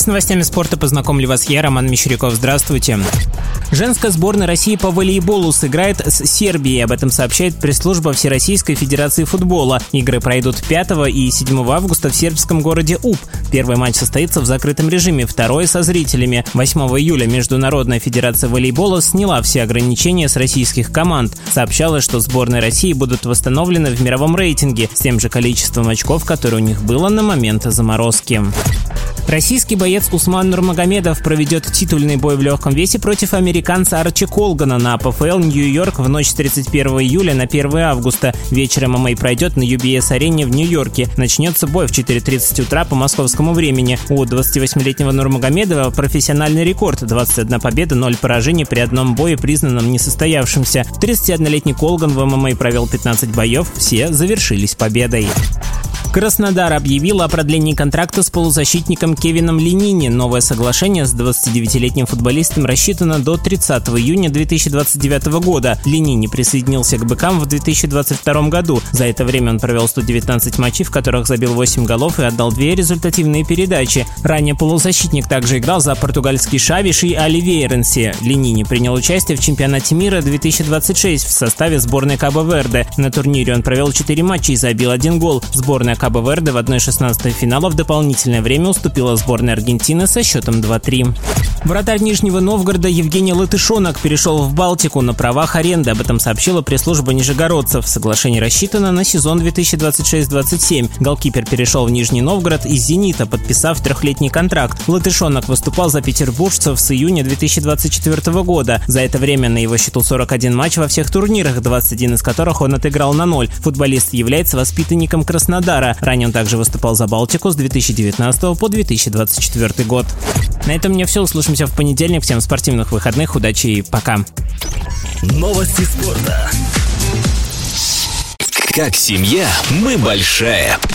С новостями спорта познакомлю вас я, Роман Мещеряков. Здравствуйте. Женская сборная России по волейболу сыграет с Сербией. Об этом сообщает пресс-служба Всероссийской Федерации футбола. Игры пройдут 5 и 7 августа в сербском городе Уб. Первый матч состоится в закрытом режиме, второй со зрителями. 8 июля Международная федерация волейбола сняла все ограничения с российских команд. Сообщалось, что сборные России будут восстановлены в мировом рейтинге с тем же количеством очков, которое у них было на момент заморозки. Российский боец Усман Нурмагомедов проведет титульный бой в легком весе против американца Арчи Колгана на ПФЛ Нью-Йорк в ночь с 31 июля на 1 августа. Вечером ММА пройдет на UBS-арене в Нью-Йорке. Начнется бой в 4:30 утра по московскому времени. У 28-летнего Нурмагомедова профессиональный рекорд – 21 победа, 0 поражений при одном бое, признанном несостоявшимся. 31-летний Колган в ММА провел 15 боев, все завершились победой. Краснодар объявил о продлении контракта с полузащитником Кевином Ленини. Новое соглашение с 29-летним футболистом рассчитано до 30 июня 2029 года. Ленини присоединился к «Быкам» в 2022 году. За это время он провел 119 матчей, в которых забил 8 голов и отдал 2 результативные передачи. Ранее полузащитник также играл за португальский «Шавиш» и «Оливейренсе». Ленини принял участие в чемпионате мира 2026 в составе сборной Кабо-Верде. На турнире он провел 4 матча и забил 1 гол. Сборная Кабо-Верде в 1/16 финала в дополнительное время уступила сборной Аргентины со счетом 2-3. Вратарь Нижнего Новгорода Евгений Латышонок перешел в Балтику на правах аренды. Об этом сообщила пресс-служба нижегородцев. Соглашение рассчитано на сезон 2026-27. Голкипер перешел в Нижний Новгород из «Зенита», подписав 3-летний контракт. Латышонок выступал за петербуржцев с июня 2024 года. За это время на его счету 41 матч во всех турнирах, 21 из которых он отыграл на 0. Футболист является воспитанником Краснодара. Ранее он также выступал за Балтику с 2019 по 2024 год. На этом у меня все. Услышимся в понедельник. Всем спортивных выходных, удачи и пока. Новости спорта. Как семья, мы большая.